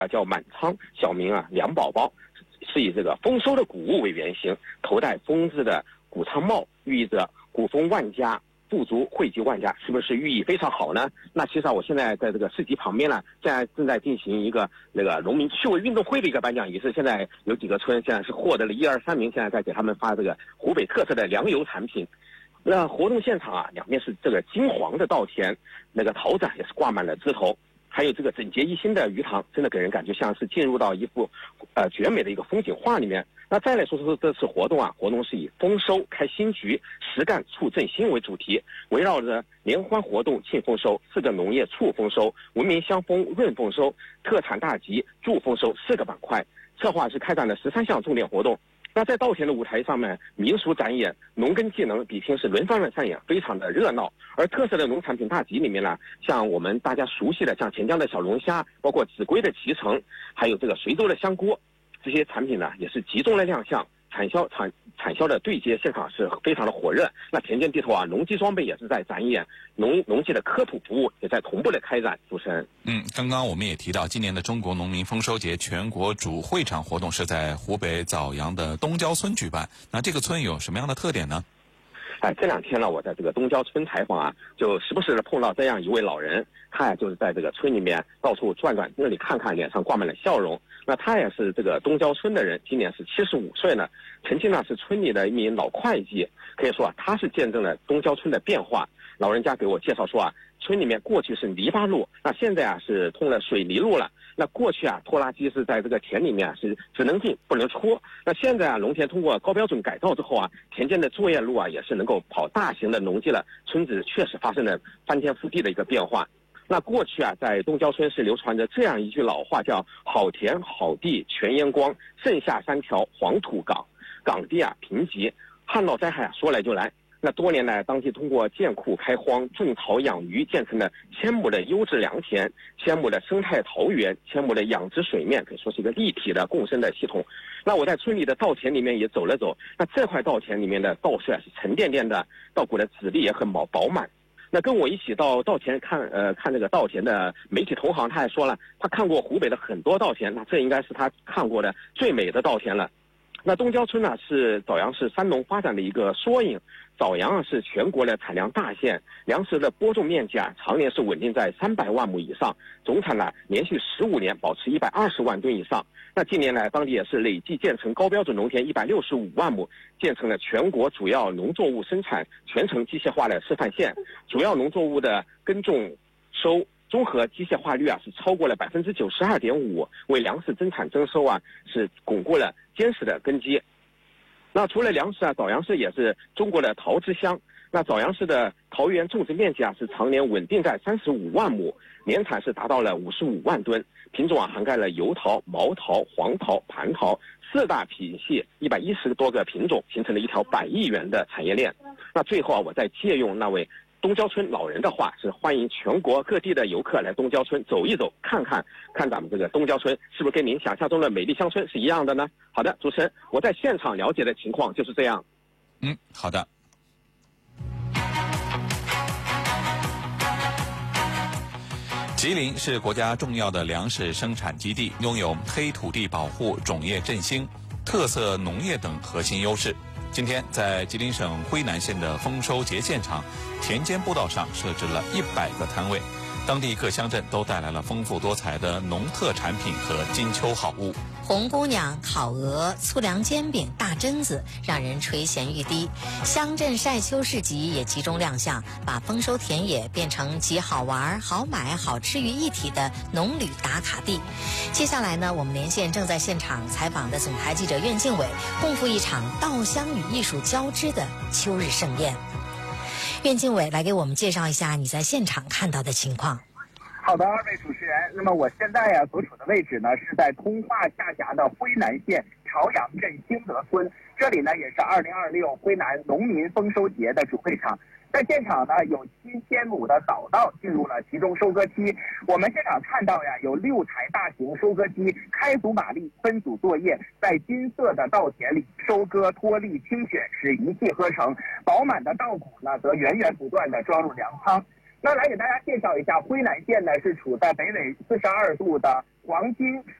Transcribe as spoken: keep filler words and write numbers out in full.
啊叫满仓，小名啊梁宝宝，是以这个丰收的谷物为原型，头戴丰字的谷仓帽，寓意着谷丰万家。富足惠及万家，是不是寓意非常好呢？那其实啊，我现在在这个市集旁边呢，现在正在进行一个那个农民趣味运动会的一个颁奖仪式。现在有几个村现在是获得了一二三名，现在在给他们发这个湖北特色的粮油产品。那活动现场啊，两边是这个金黄的稻田，那个桃子也是挂满了枝头。还有这个整洁一新的鱼塘，真的给人感觉像是进入到一幅呃绝美的一个风景画里面。那再来说说这次活动啊，活动是以丰收开新局，实干促振兴为主题，围绕着联欢活动庆丰收、四个农业促丰收、文明相丰润丰收、特产大集助丰收四个板块，策划是开展了十三项重点活动。那在稻田的舞台上面，民俗展演、农耕技能比拼是轮番的上演，非常的热闹。而特色的农产品大集里面呢，像我们大家熟悉的像钱江的小龙虾，包括秭归的脐橙，还有这个随州的香菇，这些产品呢也是集中了亮相。产销产产销的对接现场是非常的火热。那田间地头啊，农机装备也是在展演，农农技的科普服务也在同步的开展。主持人， 嗯，刚刚我们也提到，今年的中国农民丰收节全国主会场活动是在湖北枣阳的东郊村举办。那这个村有什么样的特点呢？ 哎，这两天呢，我在这个东郊村采访啊，就时不时的碰到这样一位老人，他呀就是在这个村里面到处转转，那里看看，脸上挂满了笑容。那他也是这个东郊村的人，今年是七十五岁了，曾经呢是村里的一名老会计，可以说啊，他是见证了东郊村的变化。老人家给我介绍说啊，村里面过去是泥巴路，那现在啊是通了水泥路了。那过去啊，拖拉机是在这个田里面啊是只能进不能出。那现在啊，农田通过高标准改造之后啊，田间的作业路啊也是能够跑大型的农机了，村子确实发生了翻天覆地的一个变化。那过去啊，在东郊村是流传着这样一句老话，叫好田好地全烟光，剩下三条黄土岗，岗地啊贫瘠，旱涝灾害啊说来就来。那多年来，当地通过建库开荒、种草养鱼，建成了千亩的优质良田、千亩的生态桃源、千亩的养殖水面，可以说是一个立体的共生的系统。那我在村里的稻田里面也走了走，那这块稻田里面的稻穗啊是沉甸甸的，稻谷的籽粒也很饱饱满。那跟我一起到稻田看呃看这个稻田的媒体同行，他还说了，他看过湖北的很多稻田，那这应该是他看过的最美的稻田了。那东郊村呢是枣阳市三农发展的一个缩影。枣阳啊是全国的产粮大县，粮食的播种面积啊常年是稳定在三百万亩以上，总产呢连续十五年保持一百二十万吨以上。那近年来，当地也是累计建成高标准农田一百六十五万亩，建成了全国主要农作物生产全程机械化的示范县，主要农作物的耕种收综合机械化率啊是超过了百分之九十二点五，为粮食增产增收啊是巩固了坚实的根基。那除了粮食啊，枣阳市也是中国的桃之乡。那枣阳市的桃园种植面积啊是常年稳定在三十五万亩，年产是达到了五十五万吨，品种啊涵盖了油桃、毛桃、黄桃、蟠桃四大品系一百一十多个品种，形成了一条百亿元的产业链。那最后啊，我再借用那位东郊村老人的话，是欢迎全国各地的游客来东郊村走一走，看看看咱们这个东郊村是不是跟您想象中的美丽乡村是一样的呢？好的，主持人，我在现场了解的情况就是这样。 嗯，好的。吉林是国家重要的粮食生产基地，拥有黑土地保护、种业振兴、特色农业等核心优势。今天，在吉林省辉南县的丰收节现场，田间步道上设置了一百个摊位，当地各乡镇都带来了丰富多彩的农特产品和金秋好物。 红姑娘、烤鹅、粗粮煎饼、大榛子，让人垂涎欲滴。乡镇晒秋市集也集中亮相，把丰收田野变成集好玩、好买、好吃于一体的农旅打卡地。接下来呢，我们连线正在现场采访的总台记者苑靖伟，共赴一场稻香与艺术交织的秋日盛宴。苑靖伟来给我们介绍一下你在现场看到的情况。 好的，二位主持人。那么我现在呀、啊、所处的位置呢是在通化下辖的辉南县朝阳镇兴德村，这里呢也是二零二六辉南农民丰收节的主会场。在现场呢，有七千亩的早稻进入了集中收割期。我们现场看到呀，有六台大型收割机开足马力，分组作业，在金色的稻田里收割、脱粒、清选，是一气呵成。饱满的稻谷呢，则源源不断地装入粮仓。 那来给大家介绍一下，辉南县呢是处在北纬四十二度的黄金